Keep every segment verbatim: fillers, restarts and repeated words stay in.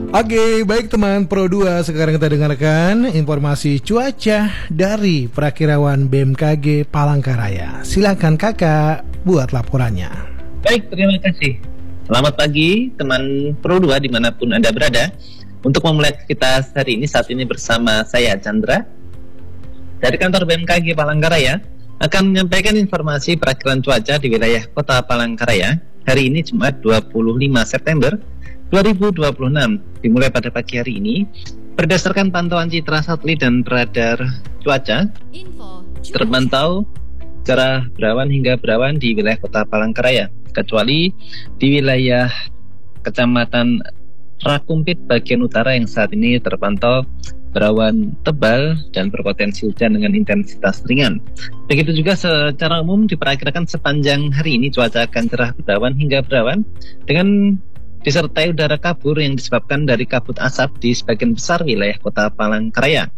Oke, baik teman Pro dua, sekarang kita dengarkan informasi cuaca dari Prakirawan B M K G Palangkaraya. Silakan kakak buat laporannya. Baik, terima kasih. Selamat pagi teman Pro dua dimanapun Anda berada. Untuk memulai aktivitas hari ini, saat ini bersama saya Chandra dari kantor B M K G Palangkaraya akan menyampaikan informasi perakiraan cuaca di wilayah kota Palangkaraya hari ini Jumat dua puluh lima September dua ribu dua puluh enam. Dimulai pada pagi hari ini berdasarkan pantauan citra satelit dan radar cuaca terpantau cerah berawan hingga berawan di wilayah kota Palangkaraya, kecuali di wilayah kecamatan Rakumpit bagian utara yang saat ini terpantau berawan tebal dan berpotensi hujan dengan intensitas ringan. Begitu juga secara umum diperkirakan sepanjang hari ini cuaca akan cerah berawan hingga berawan dengan disertai udara kabur yang disebabkan dari kabut asap di sebagian besar wilayah kota Palangkaraya.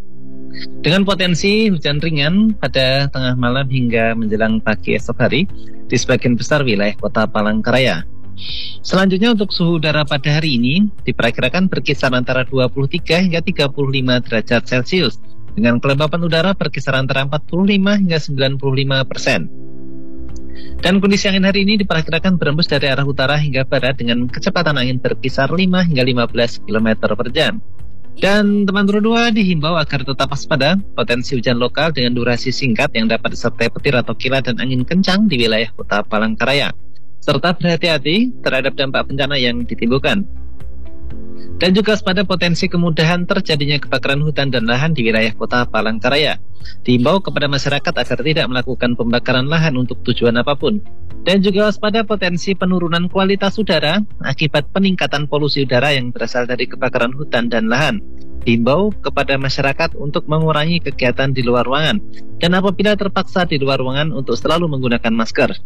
Dengan potensi hujan ringan pada tengah malam hingga menjelang pagi esok hari di sebagian besar wilayah kota Palangkaraya. Selanjutnya untuk suhu udara pada hari ini diperkirakan berkisar antara dua puluh tiga hingga tiga puluh lima derajat Celcius dengan kelembapan udara berkisar antara empat puluh lima hingga sembilan puluh lima persen. Dan kondisi angin hari ini diperkirakan berembus dari arah utara hingga barat dengan kecepatan angin berkisar lima hingga lima belas kilometer per jam. Dan teman Pro dua dihimbau agar tetap waspada potensi hujan lokal dengan durasi singkat yang dapat disertai petir atau kilat dan angin kencang di wilayah kota Palangkaraya, serta berhati-hati terhadap dampak bencana yang ditimbulkan. Dan juga waspada potensi kemudahan terjadinya kebakaran hutan dan lahan di wilayah kota Palangkaraya. Diimbau kepada masyarakat agar tidak melakukan pembakaran lahan untuk tujuan apapun. Dan juga waspada potensi penurunan kualitas udara akibat peningkatan polusi udara yang berasal dari kebakaran hutan dan lahan. Diimbau kepada masyarakat untuk mengurangi kegiatan di luar ruangan, dan apabila terpaksa di luar ruangan untuk selalu menggunakan masker.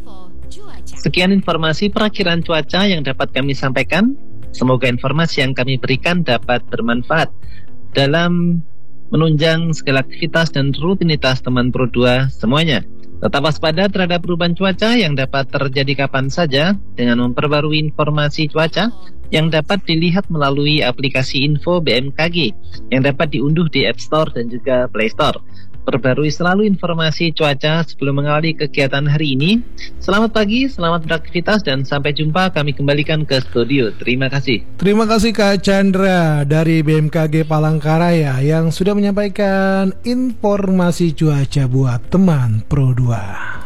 Sekian informasi perakiraan cuaca yang dapat kami sampaikan. Semoga informasi yang kami berikan dapat bermanfaat dalam menunjang segala aktivitas dan rutinitas teman Pro dua semuanya. Tetap waspada terhadap perubahan cuaca yang dapat terjadi kapan saja dengan memperbarui informasi cuaca yang dapat dilihat melalui aplikasi Info B M K G yang dapat diunduh di App Store dan juga Play Store. Perbarui selalu informasi cuaca sebelum mengawali kegiatan hari ini. Selamat pagi, selamat beraktivitas, dan sampai jumpa. Kami kembalikan ke studio. Terima kasih. Terima kasih Kak Chandra dari B M K G Palangkaraya yang sudah menyampaikan informasi cuaca buat teman Pro dua.